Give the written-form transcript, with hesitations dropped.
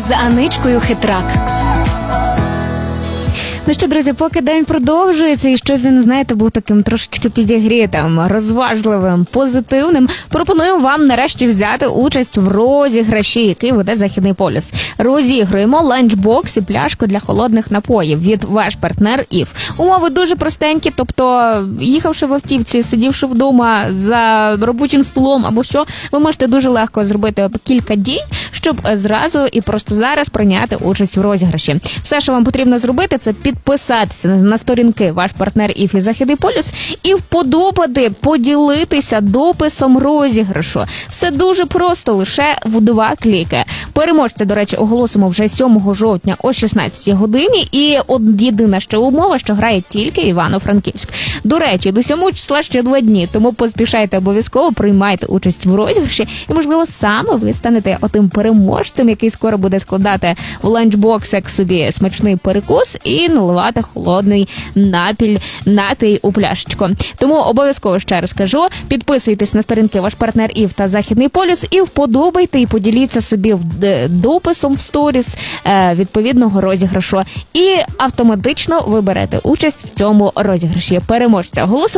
з Аничкою Хитрак. Ну що, друзі, поки день продовжується, і щоб він, знаєте, був таким трошечки підігрітим, розважливим, позитивним, пропонуємо вам нарешті взяти участь в розіграші, який веде Західний полюс. Розігруємо ланчбокс і пляшку для холодних напоїв від ваш партнер ІФ. Умови дуже простенькі, тобто, їхавши в автівці, сидівши вдома за робочим столом або що, ви можете дуже легко зробити кілька дій, щоб зразу і просто зараз прийняти участь в розіграші. Все, що вам потрібно зробити, це підписатися на сторінки ваш партнер ІФ і Західний полюс і вподобати, поділитися дописом розіграшу. Все дуже просто, лише в 2 кліки. Переможця, до речі, оголосимо вже 7 жовтня о 16 годині. І єдина ще умова, що грає тільки Івано-Франківськ. До речі, до 7 числа ще 2 дні, тому поспішайте обов'язково, приймайте участь в розіграші і, можливо, саме ви станете отим переможцем, який скоро буде складати в ланчбоксик собі смачний перекус і наливати холодний напій у пляшечку. Тому обов'язково ще раз кажу, підписуйтесь на сторінки ваш партнер ІФ та Західний полюс і вподобайте і поділіться собі дописом в сторіс відповідного розіграшу. І автоматично ви берете участь в цьому розіграші. Переможця оголосимо